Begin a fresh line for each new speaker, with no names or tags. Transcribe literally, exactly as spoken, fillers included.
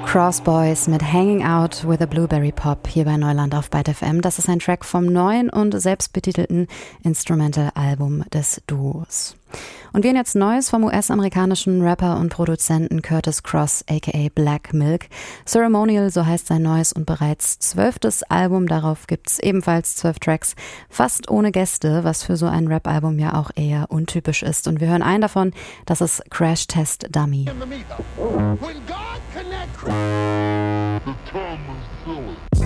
Cross Boys mit Hanging Out with a Blueberry Pop hier bei Neuland auf Byte F M. Das ist ein Track vom neuen und selbstbetitelten Instrumental-Album des Duos. Und wir haben jetzt Neues vom U S-amerikanischen Rapper und Produzenten Curtis Cross aka Black Milk. Ceremonial, so heißt sein neues und bereits zwölftes Album. Darauf gibt's ebenfalls zwölf Tracks, fast ohne Gäste, was für so ein Rap-Album ja auch eher untypisch ist. Und wir hören einen davon, das ist Crash Test Dummy.
The time is silly.